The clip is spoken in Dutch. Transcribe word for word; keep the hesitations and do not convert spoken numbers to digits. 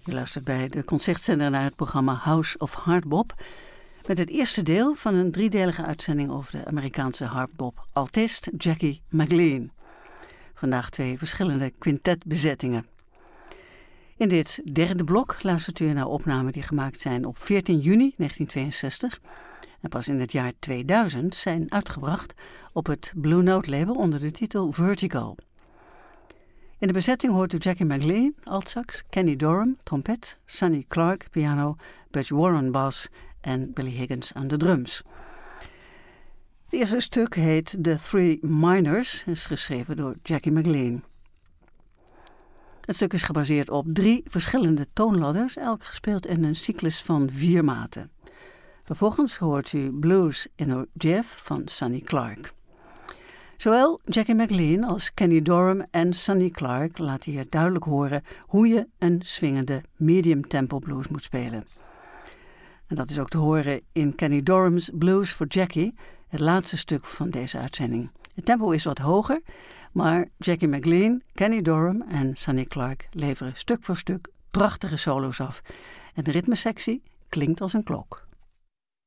Je luistert bij de Concertzender naar het programma House of Hardbop, met het eerste deel van een driedelige uitzending over de Amerikaanse hardbop-altist Jackie McLean. Vandaag twee verschillende quintetbezettingen. In dit derde blok luistert u naar opnamen die gemaakt zijn op veertien juni negentien tweeënzestig en pas in het jaar tweeduizend zijn uitgebracht op het Blue Note label onder de titel Vertigo. In de bezetting hoort u Jackie McLean, altsax, Kenny Dorham, trompet, Sonny Clark, piano, Butch Warren, bas en Billy Higgins aan de drums. Het eerste stuk heet The Three Minors en is geschreven door Jackie McLean. Het stuk is gebaseerd op drie verschillende toonladders, elk gespeeld in een cyclus van vier maten. Vervolgens hoort u Blues in a Jive van Sonny Clark. Zowel Jackie McLean als Kenny Dorham en Sonny Clark laten hier duidelijk horen hoe je een swingende medium tempo blues moet spelen. En dat is ook te horen in Kenny Dorham's Blues for Jackie, het laatste stuk van deze uitzending. Het tempo is wat hoger, maar Jackie McLean, Kenny Dorham en Sonny Clark leveren stuk voor stuk prachtige solo's af. En de ritmesectie klinkt als een klok.